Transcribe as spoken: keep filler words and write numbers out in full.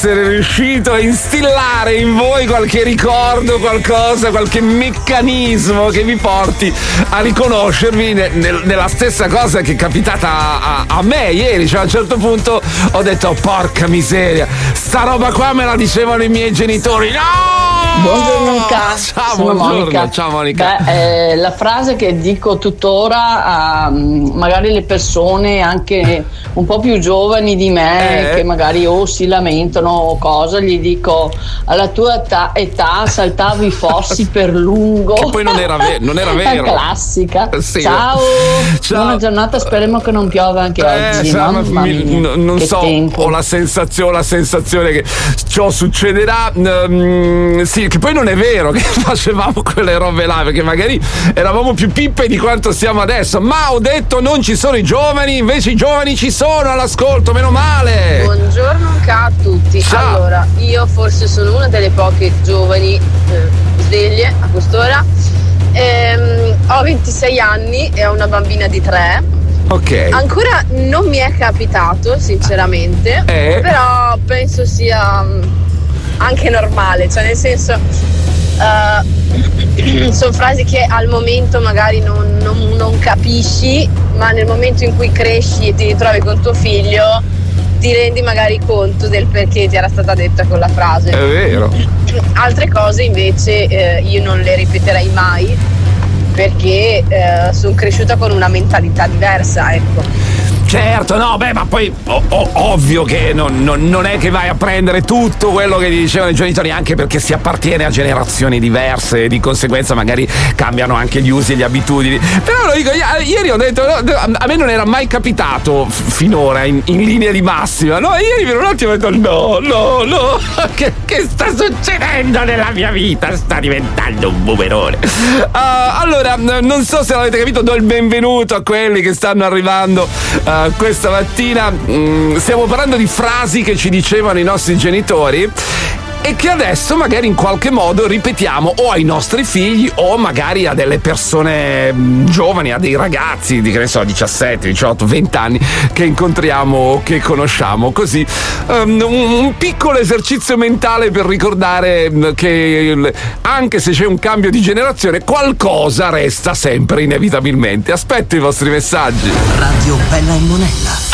essere riuscito a instillare in voi qualche ricordo, qualcosa, qualche meccanismo che vi porti a riconoscervi ne, ne, nella stessa cosa che è capitata a, a, a me ieri. Cioè, a un certo punto ho detto oh, porca miseria, sta roba qua me la dicevano i miei genitori. No! Buongiorno Luca, ciao, sono buongiorno. Monica. Ciao Monica. Beh, eh, la frase che dico tuttora a magari le persone anche un po' più giovani di me, eh. che magari o si lamentano o cosa, gli dico: alla tua età, età saltavi i fossi per lungo. Che poi non era, ve- non era vero. È classica. Sì. Ciao. Ciao, buona giornata, speriamo che non piova anche eh, oggi. Mamma mi, mia, non so, tempo. ho la sensazione, la sensazione che ciò succederà. Um, sì, che poi non è vero che facevamo quelle robe là, perché magari eravamo più pippe di quanto siamo adesso. Ma ho detto non ci sono i giovani, invece i giovani ci sono all'ascolto, meno male. Buongiorno a tutti. Ciao. Allora, io forse sono una delle poche giovani eh, sveglie a quest'ora. Ehm, ho ventisei anni e ho una bambina di tre. Ok. Ancora non mi è capitato, sinceramente, eh. però penso sia anche normale, cioè nel senso uh, sono frasi che al momento magari non, non, non capisci, ma nel momento in cui cresci e ti ritrovi con tuo figlio ti rendi magari conto del perché ti era stata detta quella frase. È vero. Altre cose invece eh, io non le ripeterei mai, perché eh, sono cresciuta con una mentalità diversa, ecco. Certo, no, beh, ma poi oh, oh, ovvio che non, non, non è che vai a prendere tutto quello che ti dicevano i genitori, anche perché si appartiene a generazioni diverse e di conseguenza magari cambiano anche gli usi e le abitudini. Però lo dico, ieri ho detto, no, a me non era mai capitato f- finora in, in linea di massima, no? Ieri per un attimo ho detto no, no, no, che, che sta succedendo nella mia vita? Sta diventando un bumerone. Uh, allora, non so se l'avete capito, do il benvenuto a quelli che stanno arrivando uh, questa mattina. Mm, stiamo parlando di frasi che ci dicevano i nostri genitori e che adesso magari in qualche modo ripetiamo o ai nostri figli o magari a delle persone giovani, a dei ragazzi di, che ne so, diciassette, diciotto, venti anni che incontriamo o che conosciamo. Così um, un, un piccolo esercizio mentale per ricordare che anche se c'è un cambio di generazione qualcosa resta sempre inevitabilmente. Aspetto i vostri messaggi. Radio Bella e Monella.